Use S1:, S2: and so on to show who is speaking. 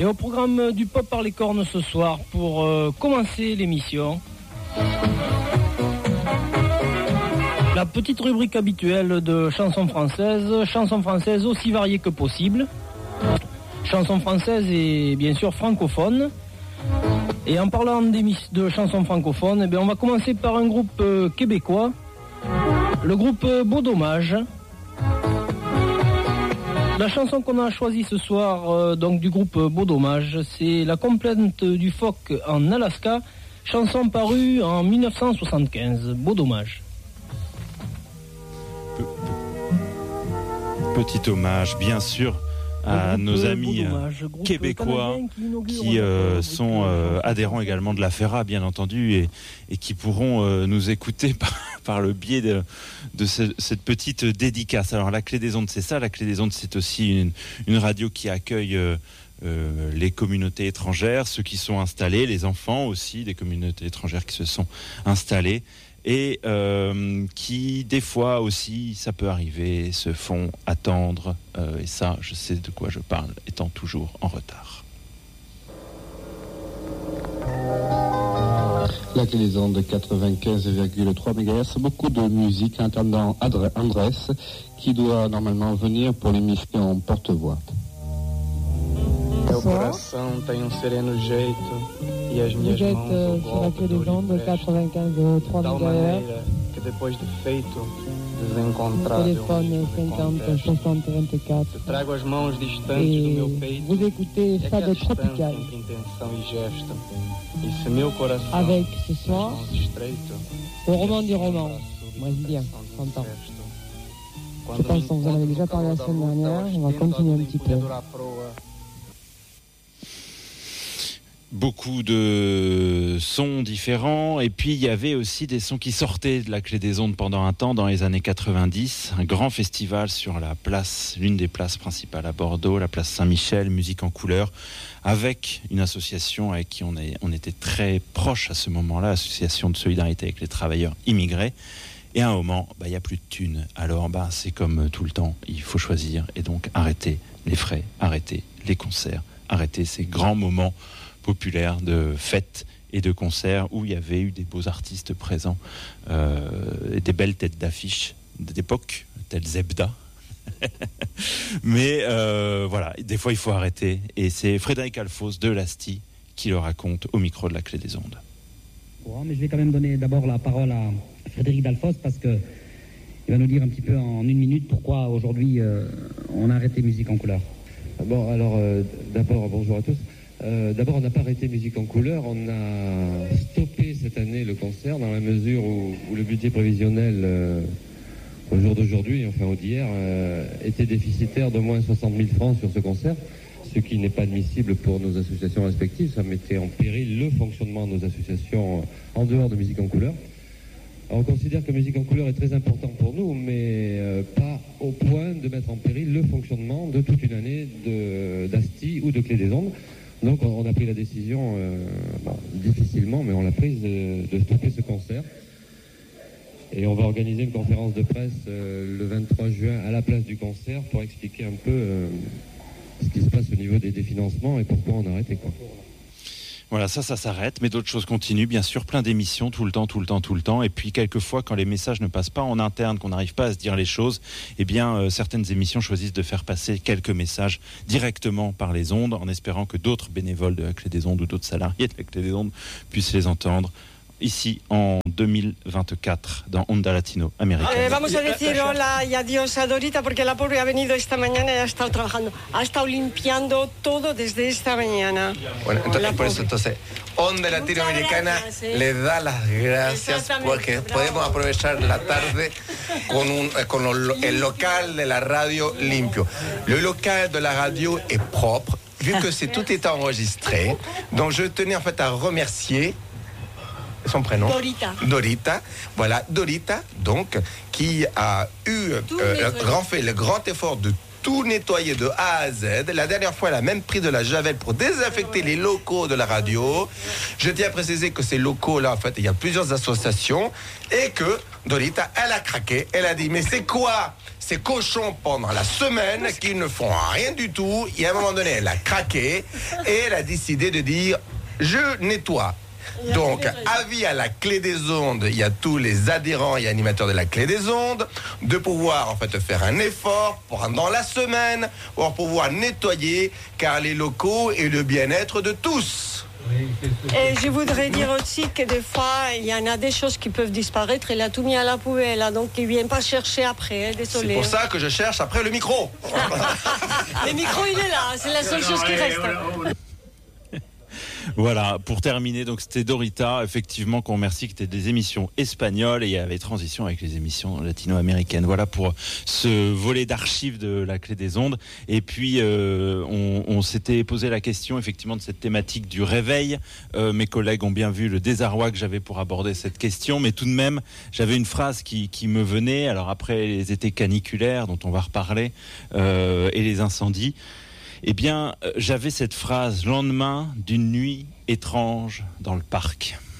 S1: Et au programme du Pop par les cornes ce soir, pour commencer l'émission, la petite rubrique habituelle de chansons françaises aussi variées que possible. Chansons françaises et bien sûr francophones. Et en parlant de chansons francophones, on va commencer par un groupe québécois, le groupe Beau Dommage. La chanson qu'on a choisie ce soir donc du groupe Beau Dommage, c'est La complainte du phoque en Alaska, chanson parue en 1975. Beau Dommage.
S2: Petit hommage, bien sûr, à nos amis québécois qui sont adhérents également de la FERA, bien entendu, et qui pourront nous écouter par le biais de cette petite dédicace. Alors, la Clé des Ondes, c'est ça. La Clé des Ondes, c'est aussi une radio qui accueille les communautés étrangères, ceux qui sont installés, les enfants aussi des communautés étrangères qui se sont installés. Et qui, des fois aussi, ça peut arriver, se font attendre. Et ça, je sais de quoi je parle, étant toujours en retard.
S3: La Clé des Ondes 95,3 MHz, beaucoup de musique, en attendant Andrés, qui doit normalement venir pour l'émission Porte-Voix.
S4: Meu coração tem sereno jeito e as minhas mãos ao golpe do de tal maneira que depois de feito, desencontrado,
S5: téléphone 50 60 24.
S4: eu trago as mãos distantes do meu peito.
S5: Vous écoutez Fado Tropical
S4: entre intenção e gesto. E se meu coração
S5: avec ce soir
S4: estreito,
S5: le roman du roman brésilien, 100 ans. Je pense qu'on vous en avait déjà parlé la semaine dernière, on va continuer un petit peu.
S2: Beaucoup de sons différents, et puis il y avait aussi des sons qui sortaient de la Clé des Ondes pendant un temps, dans les années 90. Un grand festival sur la place, l'une des places principales à Bordeaux, la place Saint-Michel, musique en couleur, avec une association avec qui on était très proche à ce moment-là, association de solidarité avec les travailleurs immigrés. Et à un moment, il n'y a plus de thunes. Alors c'est comme tout le temps, il faut choisir, et donc arrêter les frais, arrêter les concerts, arrêter ces grands moments populaire de fêtes et de concerts où il y avait eu des beaux artistes présents et des belles têtes d'affiche d'époque, telles Zebda. Mais voilà, des fois il faut arrêter. Et c'est Frédéric Alphos de l'Asti qui le raconte au micro de la Clé des Ondes.
S6: Bon, mais je vais quand même donner d'abord la parole à Frédéric Dalphos parce que il va nous dire un petit peu en une minute pourquoi aujourd'hui on a arrêté Musique en couleur.
S7: Bon, alors d'abord bonjour à tous. D'abord, on n'a pas arrêté Musique en couleur, on a stoppé cette année le concert dans la mesure où le budget prévisionnel au jour d'aujourd'hui, enfin au d'hier, était déficitaire de moins 60 000 francs sur ce concert, ce qui n'est pas admissible pour nos associations respectives. Ça mettait en péril le fonctionnement de nos associations en dehors de Musique en couleur. Alors, on considère que Musique en couleur est très important pour nous, mais pas au point de mettre en péril le fonctionnement de toute une année d'Asti ou de Clé des Ondes. Donc on a pris la décision, difficilement, mais on l'a prise de stopper ce concert. Et on va organiser une conférence de presse le 23 juin à la place du concert pour expliquer un peu ce qui se passe au niveau des financements et pourquoi on a arrêté, quoi.
S2: Voilà, ça s'arrête, mais d'autres choses continuent, bien sûr, plein d'émissions, tout le temps, et puis quelquefois, quand les messages ne passent pas en interne, qu'on n'arrive pas à se dire les choses, certaines émissions choisissent de faire passer quelques messages directement par les ondes, en espérant que d'autres bénévoles de la Clé des Ondes ou d'autres salariés de la Clé des Ondes puissent les entendre. Ici, en 2024, dans Onda Latino América.
S8: Vamos a decir hola y adiós a Dorita, porque la pobre ha venido esta mañana y ha estado trabajando. Ha estado limpiando todo desde esta mañana.
S9: Bueno, entonces, Onda Latinoamericana le da las gracias porque podemos aprovechar la tarde con el local de la radio limpio. Le local de la radio est propre, vu que tout est enregistré. Donc, je tenais en fait à remercier son prénom Dorita, voilà, Dorita, donc, qui a eu le grand effort de tout nettoyer de A à Z. La dernière fois, elle a même pris de la javel pour désinfecter les locaux de la radio. Je tiens à préciser que ces locaux-là, en fait, il y a plusieurs associations et que Dorita, elle a craqué. Elle a dit, mais c'est quoi ces cochons pendant la semaine qui ne font rien du tout? Et à un moment donné, elle a craqué et elle a décidé de dire, je nettoie. Donc, avis à la Clé des Ondes, il y a tous les adhérents et animateurs de la Clé des Ondes, de pouvoir en fait faire un effort pendant la semaine pour pouvoir nettoyer, car les locaux et le bien-être de tous.
S8: Et je voudrais dire aussi que des fois, il y en a des choses qui peuvent disparaître. Il a tout mis à la poubelle, donc il ne vient pas chercher après. Désolé.
S9: C'est pour ça que je cherche après le micro.
S8: Le micro, il est là. C'est la seule chose qui reste.
S2: Voilà, pour terminer, donc c'était Dorita, effectivement, qu'on remercie, qui étaient des émissions espagnoles et il y avait transition avec les émissions latino-américaines. Voilà pour ce volet d'archives de la Clé des Ondes. Et puis, on s'était posé la question, effectivement, de cette thématique du réveil. Mes collègues ont bien vu le désarroi que j'avais pour aborder cette question, mais tout de même, j'avais une phrase qui me venait. Alors après les étés caniculaires, dont on va reparler, et les incendies, eh bien, j'avais cette phrase, lendemain d'une nuit étrange dans le parc.